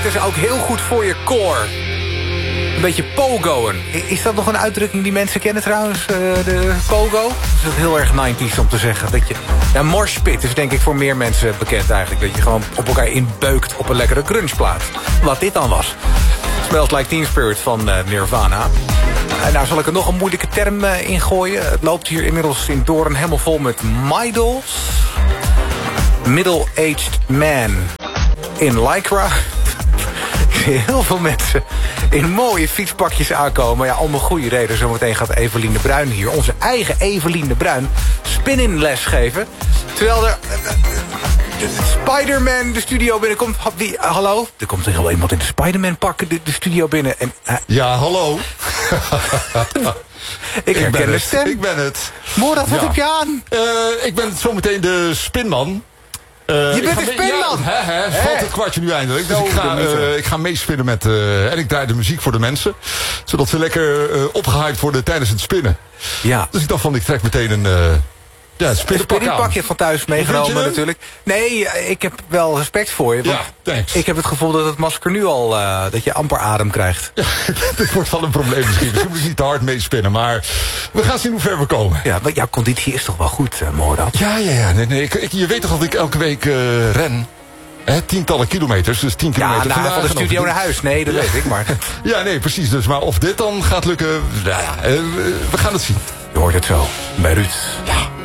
is ook heel goed voor je core. Een beetje pogoen. Is dat nog een uitdrukking die mensen kennen trouwens? De pogo? Dat is heel erg 90's om te zeggen. Dat je, ja, moshpit is denk ik voor meer mensen bekend eigenlijk. Dat je gewoon op elkaar inbeukt op een lekkere grungeplaat. Wat dit dan was. Smells Like Teen Spirit van Nirvana. Nou zal ik er nog een moeilijke term ingooien. Het loopt hier inmiddels in Doorn helemaal vol met Middles. Middle-aged man in lycra. Ik zie heel veel mensen in mooie fietspakjes aankomen. Ja, om een goede reden. Zometeen gaat Evelien de Bruin hier, onze eigen Evelien de Bruin, spin-in-les geven. Terwijl er Spider-Man de studio binnenkomt. Hallo? Er komt er wel iemand in de Spider-Man pakken de studio binnen. En, ja, hallo. Ik herken de stem. Ik ben het. Morad, wat heb je aan? Ik ben zometeen de spinman. Je bent de spinman! Valt het kwartje nu eindelijk. Dus ik ga meespinnen met... en ik draai de muziek voor de mensen. Zodat ze lekker opgehyped worden tijdens het spinnen. Ja. Dus ik dacht van, ik trek meteen een spinnenpakje van thuis meegenomen natuurlijk. Nee, ik heb wel respect voor je. Want thanks. Ik heb het gevoel dat het masker nu al... dat je amper adem krijgt. Ja, dit wordt wel een probleem misschien. Misschien moet ik niet te hard meespinnen. Maar we gaan zien hoe ver we komen. Ja, maar jouw conditie is toch wel goed, Morad? Ja. Nee. Je weet toch dat ik elke week ren? Tientallen kilometers, dus 10 kilometer. Ja, van de studio naar huis. Nee, dat weet ik maar. Ja, nee, precies. Dus, maar of dit dan gaat lukken, we gaan het zien. Je hoort het zo, bij Ruud. Ja.